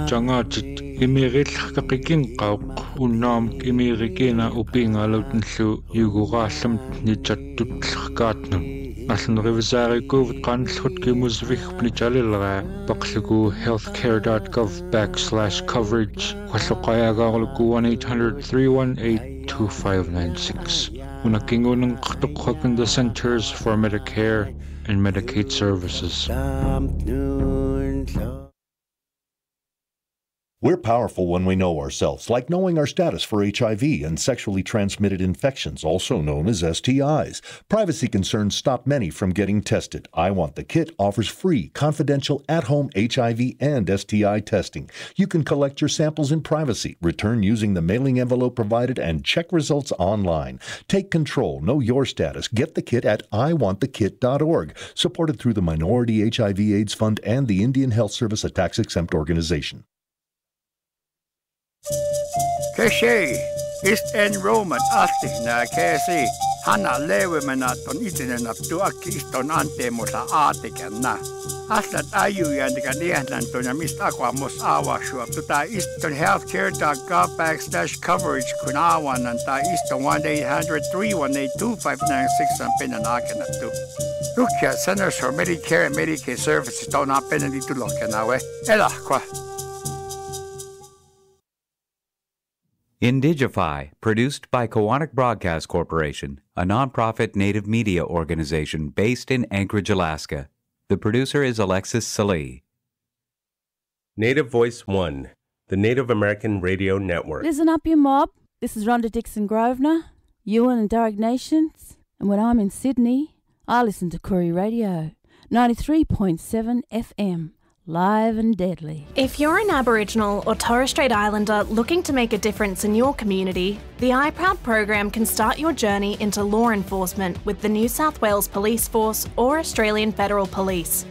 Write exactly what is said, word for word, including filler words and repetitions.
Jangatit imirill qaq unnaam imirikina upingalutnlu yuguraallam nitsattutlerkaatnum allan rivisaarikuuvut qaanallhut kimusvig pnitalilraa paqlugu healthcare.gov backslash coverage walloqayaagaarluku one eight hundred three one eight two five nine six unakingunung qtuqqakin the Centers for Medicare and Medicaid Services. We're powerful when we know ourselves, like knowing our status for H I V and sexually transmitted infections, also known as S T Is. Privacy concerns stop many from getting tested. I Want the Kit offers free, confidential, at-home H I V and S T I testing. You can collect your samples in privacy, return using the mailing envelope provided, and check results online. Take control, know your status. Get the kit at I want the kit dot org, supported through the Minority H I V AIDS Fund and the Indian Health Service, a tax-exempt organization. Keshe, East End Roman, Asti, na Kesi, Hana lewe menaton itinen up to Akiston ante musa artikan na. Aslat ayu yan di kanihan to na mistakwa mos awa shuap to ta Eastern Healthcare dot gov backslash coverage kunawan and ta Eastern one eight hundred three one eight two five nine six ang pinanakin at to. Lukya Centers for Medicare and Medicaid Services to na pinanito loka na we. Ela kwa. Indigify, produced by Kowanik Broadcast Corporation, a nonprofit native media organization based in Anchorage, Alaska. The producer is Alexis Salee. Native Voice One, the Native American Radio Network. Listen up, you mob. This is Rhonda Dixon Grosvenor, Ewan and Derek Nations, and when I'm in Sydney, I listen to Koori Radio, ninety-three point seven F M. Live and deadly. If you're an Aboriginal or Torres Strait Islander looking to make a difference in your community, the iProud program can start your journey into law enforcement with the New South Wales Police Force or Australian Federal Police.